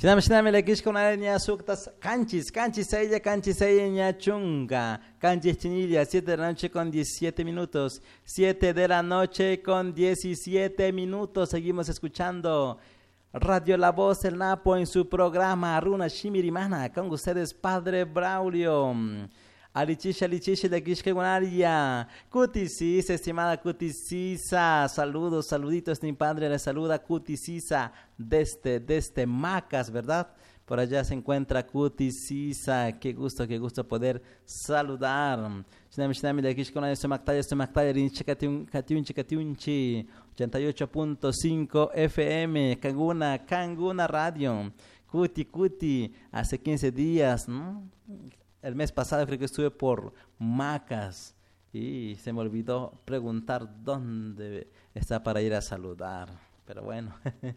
Shinami lekish con nya suktas canchis ella nya chunga. Canchis chinilla, 7 de la noche con 17 minutos. 7 de la noche con 17 minutos. Seguimos escuchando Radio La Voz del Napo en su programa Aruna Shimirimana. Con ustedes, Padre Braulio. Alichisha de Quisqueguanaria. Cutisisa, estimada Cutisisa. Saludos, saluditos. Mi padre le saluda Cutisisa desde Macas, ¿verdad? Por allá se encuentra Cutisisa. Qué gusto poder saludar. Shinami de Quisqueguanaria, Somactaya, Rinchi, Catiunchi. 88.5 FM. Canguna Radio. Cuti. Hace 15 días, ¿no? El mes pasado creo que estuve por Macas y se me olvidó preguntar dónde está para ir a saludar. Pero bueno.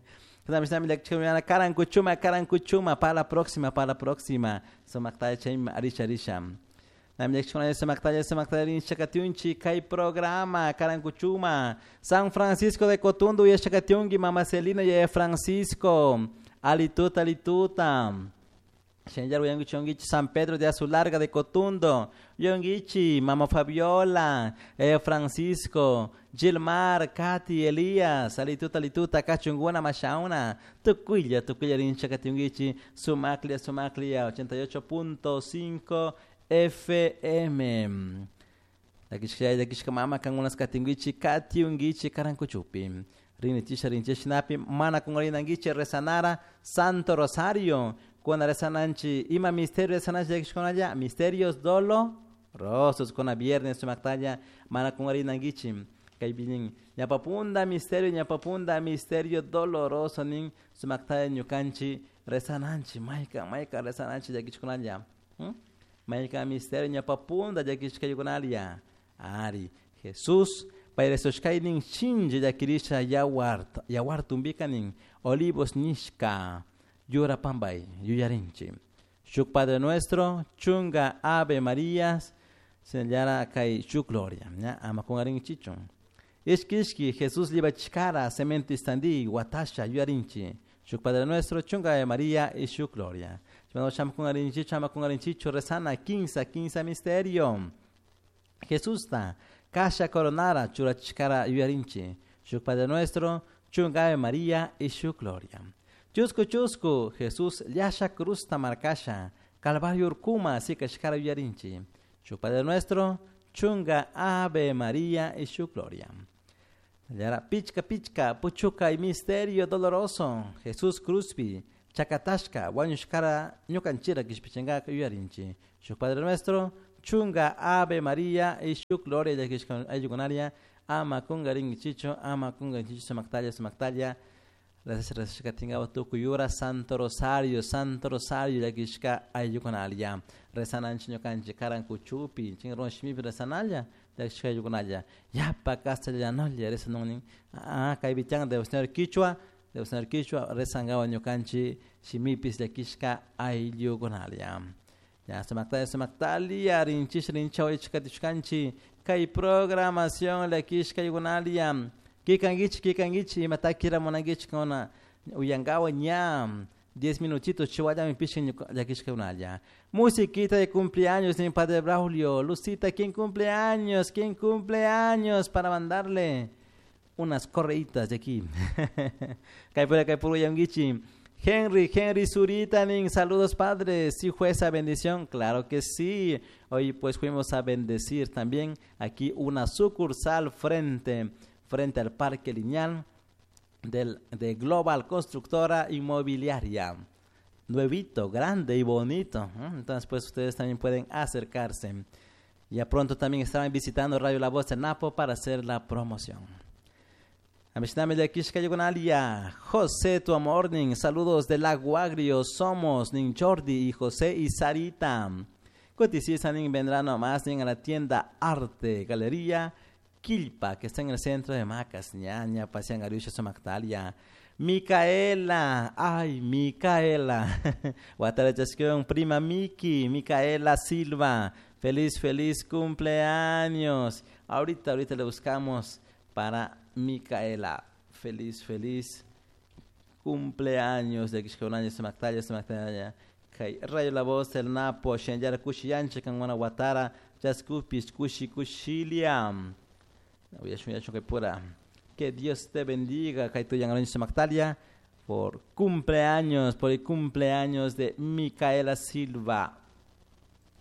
Carancuchuma, para la próxima. Somaktaya chaim arisha. Kai programa Carancuchuma. San Francisco de Cotundo y Chacatiungi, Mama Celina y Francisco. Alituta. San Pedro de Azularga de Cotundo, Yongichi, Mama Fabiola, Francisco, Gilmar, Katy, Elías, Alituta, Cachunguna, Machauna, Tucuilla, Rincha, Catiungichi, Sumaclia, 88.5 FM. De Kishkamama, Kangunas, Catiungichi, Carancuchupi. Rinchi, Mana Kungarinangichi, Rezanara, Santo Rosario. Cuando resananchi ima misterio resananchi con allá misterios dolorosos con a viernes sumaktaya mana con harina gichim kay binin ñapapunda misterio doloroso nin sumaktaya ñukanchi resananchi maika resananchi yakish con allá maika misterio ñapapunda yakish kay con allá ari Jesús para esos kainin chinje yakirisha yawar tumbikanin olivos nishka Yura Pambay, Yuyarinchi. Shuk Padre Nuestro, Chunga Ave Marías, Señala Kai Shuk Gloria, Amakungarin Chichon. Ishki, Jesús liba chikara, Cemento Istandi, Watasha, Yuyarinchi. Shuk Padre Nuestro, Chunga Ave María y Shuk Gloria. Chamakungarin Chicho, Amakungarin Chicho, Rezana, 15 misterio. Jesús ta, Kasha Coronara, Chura Chikara, Yuyarinchi. Shuk Padre Nuestro, Chunga Ave María y Shuk Gloria. Chusco, Jesús, Yasha Cruz Tamarcasha, Calvario Urcuma, Sikashkara Yarinchi, Su Padre Nuestro, Chunga Ave María y su Gloria. Yara Pichka, Puchuca y Misterio Doloroso, Jesús Cruzpi, Chacatashka, Wanyushkara, Ñucanchira, Kishpichenga Yarinchi, Su Padre Nuestro, Chunga Ave María y su Gloria de Kishkanaria, Ama Kungarin Chicho, Ama Kungarin Chicho, Samactalia, Gracias que tenga Tukuyura, Santo Rosario, de Kishka Ayukonalia, Resananchino Kanchi, Karankuchupi, Chingroshmi, Resanalia, de Kishka Ayukonalia, Yapa Castellanolia, Resanonin, Kaibichang de Usner Kichua, Resangao Ñukanchi, Shimipis de Kishka Ayukonalia. Ya Samactalia, Rinchao Ichkatishkanchi, Kai programación de Kishka Ayukonalia. Kikangichi, matakira monagichi kona uyangawa nyam 10 minutitos chihuahua me pishin ya kishkaunaya. Musiquita de cumpleaños de Padre Braulio. Lucita, ¿quién cumpleaños para mandarle unas correitas de aquí? Caipura yangichi. Henry Zurita, saludos padres. Sí fue esa bendición, claro que sí. Hoy pues fuimos a bendecir también aquí una sucursal frente al Parque Lineal de Global Constructora Inmobiliaria. Nuevito, grande y bonito. Entonces, pues ustedes también pueden acercarse. Ya pronto también estarán visitando Radio La Voz de Napo para hacer la promoción. Amishname de Kishkayogonalia, José, tu amor, saludos del Lago Agrio. Somos Jordi y José y Sarita. Coticisa vendrán nomás a la tienda Arte Galería Quilpa, que está en el centro de Macas, ñaña, Pasian Arusha, Somactalia. Micaela, Guatarachasquión, prima Micaela Silva, feliz cumpleaños. Ahorita le buscamos para Micaela, feliz cumpleaños de Kishkaunanya Samactaya, Kai Rayo La Voz, el Napo, Shenjara Kushiyanche, Kangwana Watara, Jaskupis, Kushiliam. Voy a que pura. Que Dios te bendiga, Kai Tuyangaron Samactalia, por el cumpleaños de Micaela Silva.